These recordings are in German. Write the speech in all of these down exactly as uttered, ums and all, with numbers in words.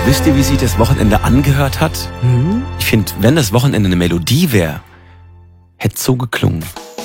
Wisst ihr, wie sich das Wochenende angehört hat? Mhm. Ich finde, wenn das Wochenende eine Melodie wäre, hätte es so geklungen.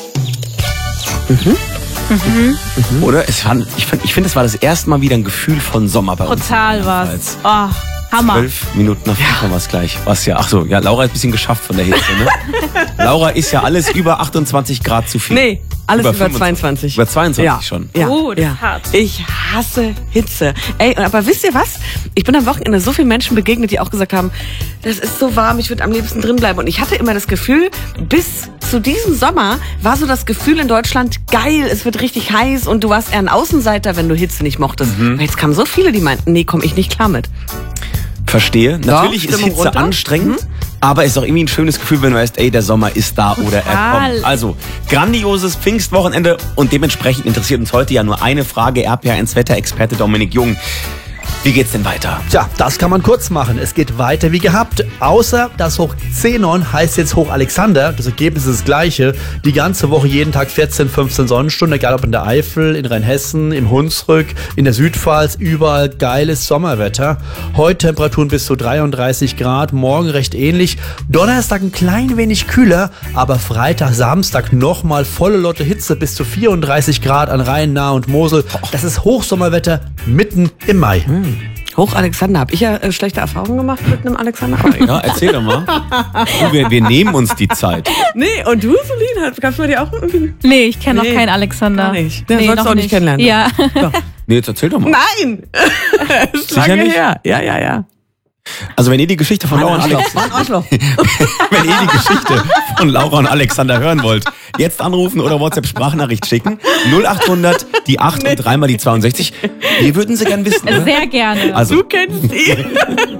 Mhm. Mhm. Mhm. Oder? Es fand, ich finde, ich find, es war das erste Mal wieder ein Gefühl von Sommer bei uns. Total was. Oh, Hammer. Zwölf Minuten nach fünf war es gleich. Was ja, ach so, ja, Laura hat ein bisschen geschafft von der Hitze, ne? Laura ist ja alles über achtundzwanzig Grad zu viel. Nee, alles über, über zweiundzwanzig. Über zweiundzwanzig ja. schon. Ja. Oh, das ja. ist hart. Ich hasse Hitze. Ey, aber wisst ihr was? Ich bin am Wochenende so vielen Menschen begegnet, die auch gesagt haben, das ist so warm, ich würde am liebsten drin bleiben. Und ich hatte immer das Gefühl, bis zu diesem Sommer war so das Gefühl in Deutschland, geil, es wird richtig heiß und du warst eher ein Außenseiter, wenn du Hitze nicht mochtest. Mhm. Jetzt kamen so viele, die meinten, nee, komm ich nicht klar mit. Verstehe. Ja, natürlich ist Stimmung Hitze runter. anstrengend, Mhm. aber es ist auch irgendwie ein schönes Gefühl, wenn du weißt, ey, der Sommer ist da oder er Total. kommt. Also, grandioses Pfingstwochenende und dementsprechend interessiert uns heute ja nur eine Frage. R P R eins Wetterexperte Dominik Jung. Wie geht's denn weiter? Tja, das kann man kurz machen. Es geht weiter wie gehabt. Außer das Hoch Zenon heißt jetzt Hoch Alexander. Das Ergebnis ist das gleiche. Die ganze Woche jeden Tag vierzehn, fünfzehn Sonnenstunden. Egal ob in der Eifel, in Rheinhessen, im Hunsrück, in der Südpfalz. Überall geiles Sommerwetter. Heute Temperaturen bis zu dreiunddreißig Grad. Morgen recht ähnlich. Donnerstag ein klein wenig kühler. Aber Freitag, Samstag nochmal volle Lotte Hitze bis zu vierunddreißig Grad an Rhein, Nahe und Mosel. Das ist Hochsommerwetter mitten im Mai. Hm. Hoch Alexander, habe ich ja äh, schlechte Erfahrungen gemacht mit einem Alexander. Ja, erzähl doch mal. Du, wir, wir nehmen uns die Zeit. Nee, und du, Solin, kannst du dir auch irgendwie... Nee, ich kenne Nee, noch keinen Alexander. gar nicht. Den Nee, sollst du noch auch nicht kennenlernen. Ja. Nee, jetzt erzähl doch mal. Nein! ist Sicher lange nicht? her. Ja, ja, ja. Also wenn ihr die Geschichte von Laura und Alex, Mann, Arschloch. wenn ihr die Geschichte von Laura und Alexander hören wollt, jetzt anrufen oder WhatsApp-Sprachnachricht schicken. null achthundert, die acht und dreimal die zweiundsechzig. Wir würden sie gern wissen. Ne? Sehr gerne. Also, Du kennst ihn.